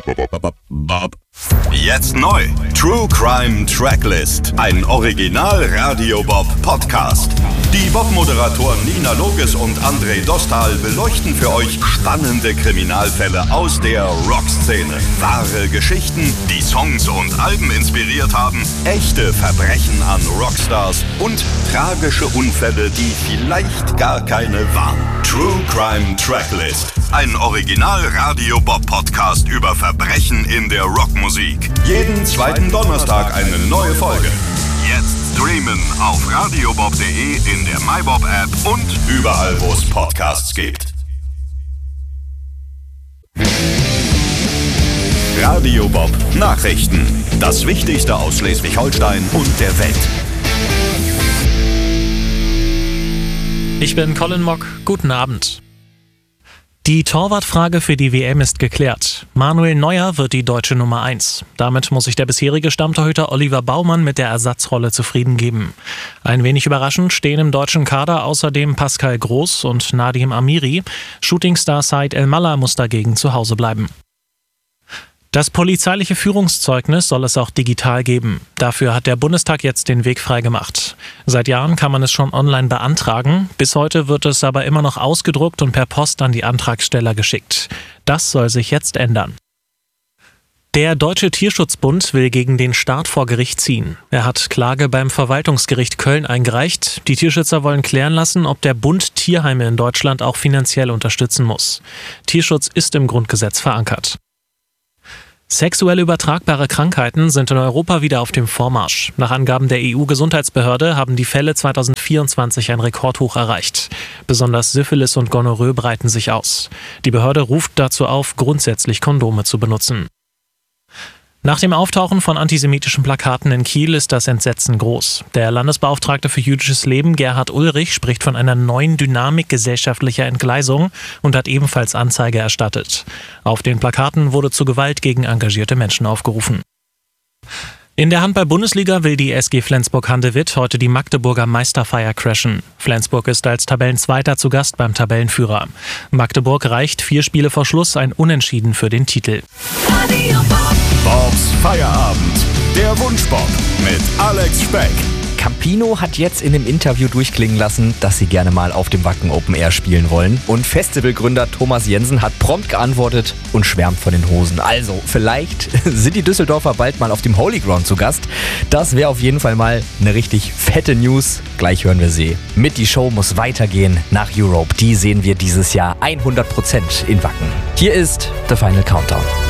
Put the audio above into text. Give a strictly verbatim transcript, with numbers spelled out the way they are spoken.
Jetzt neu. True Crime Tracklist. Ein Original-Radio-Bob-Podcast. Die Bob-Moderatoren Nina Loges und André Dostal beleuchten für euch spannende Kriminalfälle aus der Rockszene. Wahre Geschichten, die Songs und Alben inspiriert haben, echte Verbrechen an Rockstars und tragische Unfälle, die vielleicht gar keine waren. True Crime Tracklist. Ein Original-Radio-Bob-Podcast über Verbrechen in der Rockmusik. Jeden zweiten Donnerstag eine neue Folge. Jetzt streamen auf radiobob punkt de, in der MyBob-App und überall, wo es Podcasts gibt. Radio Bob Nachrichten. Das Wichtigste aus Schleswig-Holstein und der Welt. Ich bin Colin Mock. Guten Abend. Die Torwartfrage für die W M ist geklärt. Manuel Neuer wird die deutsche Nummer eins. Damit muss sich der bisherige Stammtorhüter Oliver Baumann mit der Ersatzrolle zufrieden geben. Ein wenig überraschend stehen im deutschen Kader außerdem Pascal Groß und Nadim Amiri. Shootingstar Said El-Mallah muss dagegen zu Hause bleiben. Das polizeiliche Führungszeugnis soll es auch digital geben. Dafür hat der Bundestag jetzt den Weg freigemacht. Seit Jahren kann man es schon online beantragen. Bis heute wird es aber immer noch ausgedruckt und per Post an die Antragsteller geschickt. Das soll sich jetzt ändern. Der Deutsche Tierschutzbund will gegen den Staat vor Gericht ziehen. Er hat Klage beim Verwaltungsgericht Köln eingereicht. Die Tierschützer wollen klären lassen, ob der Bund Tierheime in Deutschland auch finanziell unterstützen muss. Tierschutz ist im Grundgesetz verankert. Sexuell übertragbare Krankheiten sind in Europa wieder auf dem Vormarsch. Nach Angaben der E U-Gesundheitsbehörde haben die Fälle zweitausendvierundzwanzig ein Rekordhoch erreicht. Besonders Syphilis und Gonorrhoe breiten sich aus. Die Behörde ruft dazu auf, grundsätzlich Kondome zu benutzen. Nach dem Auftauchen von antisemitischen Plakaten in Kiel ist das Entsetzen groß. Der Landesbeauftragte für jüdisches Leben, Gerhard Ulrich, spricht von einer neuen Dynamik gesellschaftlicher Entgleisung und hat ebenfalls Anzeige erstattet. Auf den Plakaten wurde zu Gewalt gegen engagierte Menschen aufgerufen. In der Handball-Bundesliga will die S G Flensburg-Handewitt heute die Magdeburger Meisterfeier crashen. Flensburg ist als Tabellenzweiter zu Gast beim Tabellenführer. Magdeburg reicht vier Spiele vor Schluss ein Unentschieden für den Titel. Bobs Feierabend. Der Wunschbob mit Alex Speck. Campino hat jetzt in dem Interview durchklingen lassen, dass sie gerne mal auf dem Wacken Open Air spielen wollen. Und Festivalgründer Thomas Jensen hat prompt geantwortet und schwärmt von den Hosen. Also, vielleicht sind die Düsseldorfer bald mal auf dem Holy Ground zu Gast. Das wäre auf jeden Fall mal eine richtig fette News. Gleich hören wir sie. Mit Die Show muss weitergehen nach Europe. Die sehen wir dieses Jahr hundert Prozent in Wacken. Hier ist The Final Countdown.